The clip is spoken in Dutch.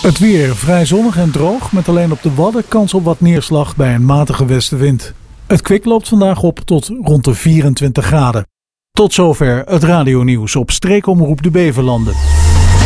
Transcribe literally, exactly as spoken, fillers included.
Het weer vrij zonnig en droog, met alleen op de Wadden kans op wat neerslag bij een matige westenwind. Het kwik loopt vandaag op tot rond de vierentwintig graden. Tot zover het radionieuws op Streekomroep de Beverlanden.